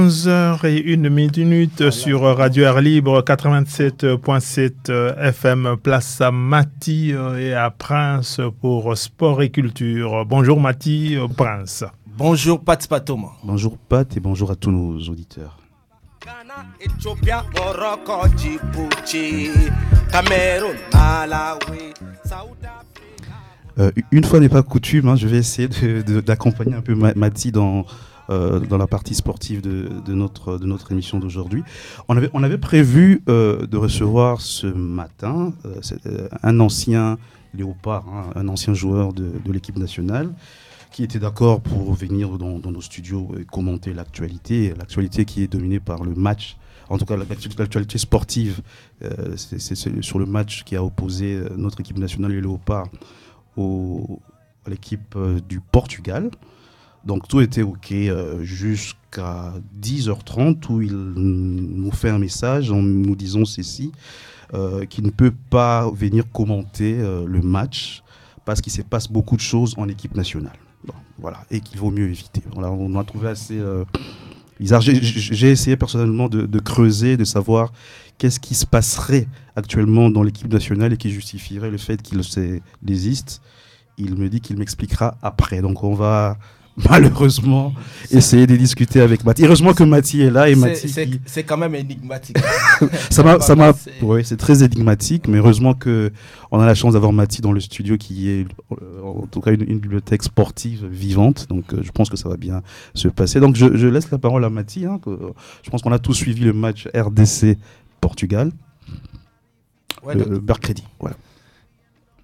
11h01 sur Radio Air Libre 87.7 FM, place à Mati et à Prince pour Sport et Culture. Bonjour Mati, Prince. Bonjour Pat Patoma. Bonjour Pat et bonjour à tous nos auditeurs. Ghana, Ethiopia, Morocco, Djibouti, Cameroun, Malawi, South Africa. Une fois n'est pas coutume, je vais essayer d'accompagner un peu Mati dans la partie sportive de notre émission d'aujourd'hui. On avait prévu de recevoir ce matin un ancien léopard, un ancien joueur de l'équipe nationale, qui était d'accord pour venir dans nos studios et commenter l'actualité qui est dominée par le match, en tout cas l'actualité sportive. C'est sur le match qui a opposé notre équipe nationale, les léopards, à l'équipe du Portugal. Donc tout était OK jusqu'à 10h30 où il nous fait un message en nous disant ceci, qu'il ne peut pas venir commenter le match parce qu'il se passe beaucoup de choses en équipe nationale. Bon, voilà, et qu'il vaut mieux éviter. Voilà, on a trouvé assez bizarre. J'ai essayé personnellement de creuser, de savoir qu'est-ce qui se passerait actuellement dans l'équipe nationale et qui justifierait le fait qu'il se désiste. Il me dit qu'il m'expliquera après. Donc on va malheureusement essayer de discuter avec Mati. Heureusement que Mati est là et c'est quand même énigmatique. Oui, c'est très énigmatique, mais heureusement que on a la chance d'avoir Mati dans le studio, qui est en tout cas une bibliothèque sportive vivante. Donc je pense que ça va bien se passer. Donc je laisse la parole à Mati. Je pense qu'on a tous suivi le match RDC Portugal. Ouais, mercredi. Voilà.